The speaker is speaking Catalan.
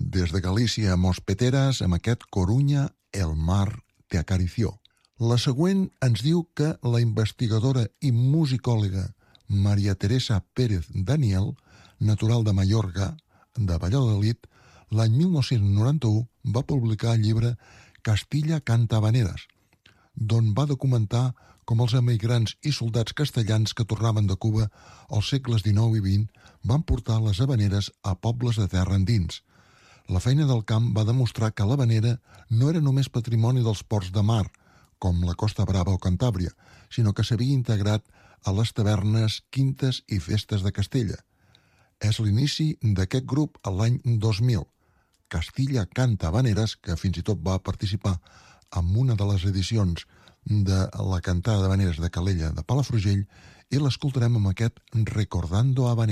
Des de Galícia a Mospeteras, amb aquest Coruña, el mar te acarició. La següent ens diu que la investigadora i musicòloga Maria Teresa Pérez Daniel, natural de Mallorca, de Valladolid, l'any 1991 va publicar el llibre Castilla canta habaneres, d'on va documentar com els emigrants i soldats castellans que tornaven de Cuba als segles XIX i XX van portar les habaneres a pobles de terra endins. La feina del camp va demostrar que l'habanera no era només patrimoni dels ports de mar, com la Costa Brava o Cantàbria, sinó que s'havia integrat a les tavernes, quintes i festes de Castella. És l'inici d'aquest grup a l'any 2000. Castilla canta habaneres, que fins i tot va participar en una de les edicions de la cantada d'habaneres de Calella de Palafrugell, i l'escoltarem amb aquest Recordando Habaneras.